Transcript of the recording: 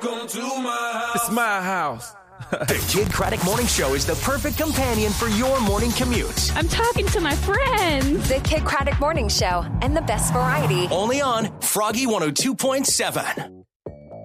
Come to my house. It's my house. The Kid Craddock Morning Show is the perfect companion for your morning commute. I'm talking to my friends. The Kid Craddock Morning Show and the best variety. Only on Froggy 102.7.